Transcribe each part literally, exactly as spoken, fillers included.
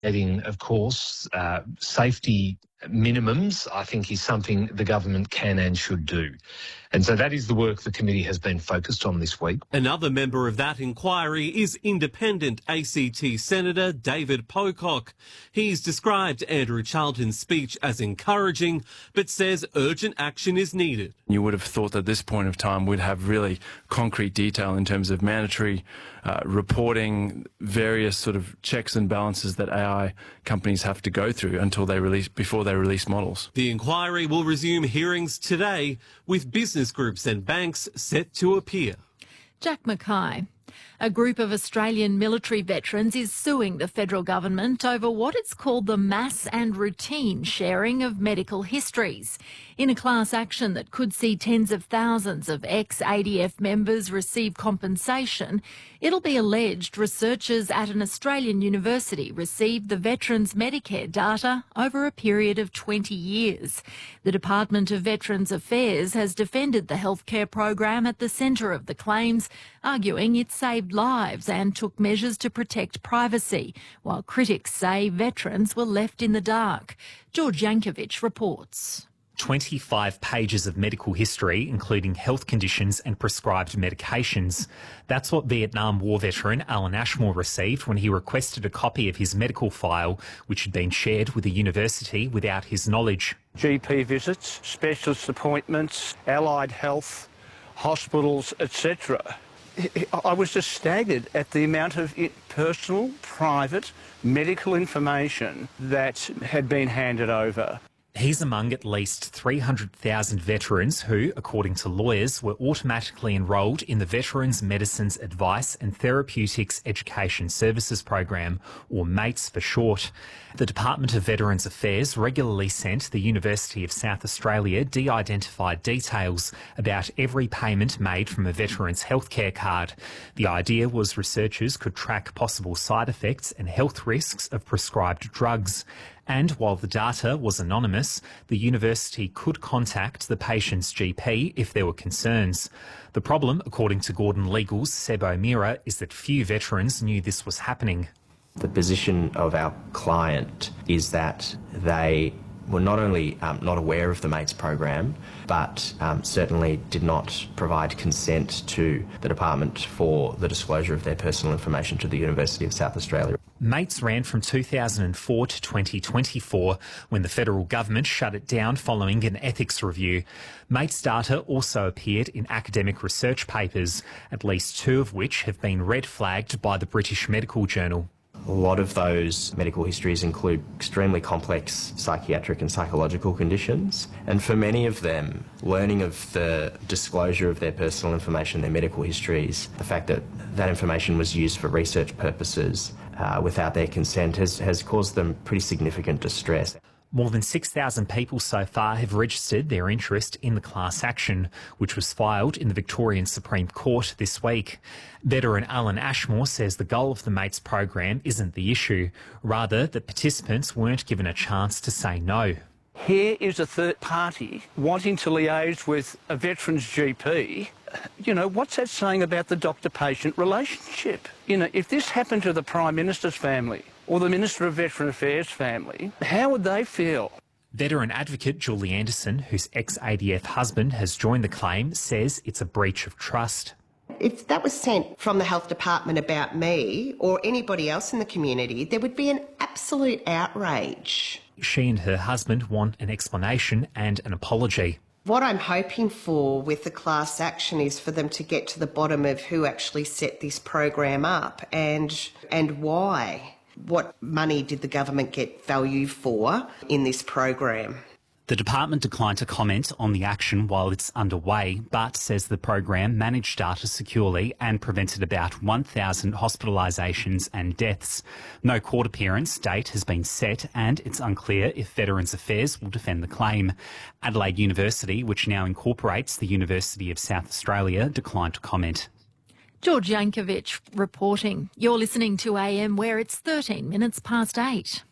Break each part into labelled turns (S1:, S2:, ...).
S1: Adding, of course, uh, safety minimums, I think, is something the government can and should do. And so that is the work the committee has been focused on this week.
S2: Another member of that inquiry is independent A C T Senator David Pocock. He's described Andrew Charlton's speech as encouraging, but says urgent action is needed.
S3: You would have thought that at this point of time we'd have really concrete detail in terms of mandatory uh, reporting, various sort of checks and balances that A I companies have to go through until they release, before they release models.
S2: The inquiry will resume hearings today, with business groups and banks set to appear.
S4: Jack Mackay. A group of Australian military veterans is suing the federal government over what it's called the mass and routine sharing of medical histories. In a class action that could see tens of thousands of ex-A D F members receive compensation, it'll be alleged researchers at an Australian university received the veterans' Medicare data over a period of twenty years. The Department of Veterans Affairs has defended the healthcare program at the centre of the claims, arguing it saved lives and took measures to protect privacy, while critics say veterans were left in the dark. George Yankovic reports.
S5: twenty-five pages of medical history, including health conditions and prescribed medications. That's what Vietnam War veteran Alan Ashmore received when he requested a copy of his medical file, which had been shared with the university without his knowledge.
S6: G P visits, specialist appointments, allied health, hospitals, et cetera. I was just staggered at the amount of personal, private, medical information that had been handed over.
S5: He's among at least three hundred thousand veterans who, according to lawyers, were automatically enrolled in the Veterans Medicines Advice and Therapeutics Education Services Program, or MATES for short. The Department of Veterans Affairs regularly sent the University of South Australia de-identified details about every payment made from a veteran's healthcare card. The idea was researchers could track possible side effects and health risks of prescribed drugs. And while the data was anonymous, the university could contact the patient's G P if there were concerns. The problem, according to Gordon Legal's Seb O'Meara, is that few veterans knew this was happening.
S7: The position of our client is that they were not only um, not aware of the MATES program, but um, certainly did not provide consent to the department for the disclosure of their personal information to the University of South Australia.
S5: MATES ran from two thousand four to twenty twenty-four, when the federal government shut it down following an ethics review. MATES data also appeared in academic research papers, at least two of which have been red flagged by the British Medical Journal.
S7: A lot of those medical histories include extremely complex psychiatric and psychological conditions, and for many of them, learning of the disclosure of their personal information, their medical histories, the fact that that information was used for research purposes uh, without their consent has, has caused them pretty significant distress.
S5: More than six thousand people so far have registered their interest in the class action, which was filed in the Victorian Supreme Court this week. Veteran Alan Ashmore says the goal of the MATES program isn't the issue, rather that participants weren't given a chance to say no.
S6: Here is a third party wanting to liaise with a veteran's G P. You know, what's that saying about the doctor-patient relationship? You know, if this happened to the Prime Minister's family or the Minister of Veteran Affairs family, how would they feel?
S5: Veteran advocate Julie Anderson, whose ex-A D F husband has joined the claim, says it's a breach of trust.
S8: If that was sent from the health department about me or anybody else in the community, there would be an absolute outrage.
S5: She and her husband want an explanation and an apology.
S8: What I'm hoping for with the class action is for them to get to the bottom of who actually set this program up and and why. What money did the government get value for in this program?
S5: The department declined to comment on the action while it's underway, but says the program managed data securely and prevented about one thousand hospitalisations and deaths. No court appearance date has been set, and it's unclear if Veterans Affairs will defend the claim. Adelaide University, which now incorporates the University of South Australia, declined to comment.
S4: George Yankovic reporting. You're listening to A M, where it's thirteen minutes past eight.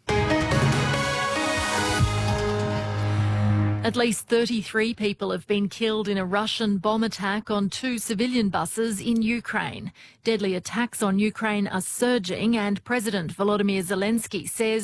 S4: At least thirty-three people have been killed in a Russian bomb attack on two civilian buses in Ukraine. Deadly attacks on Ukraine are surging, and President Volodymyr Zelensky says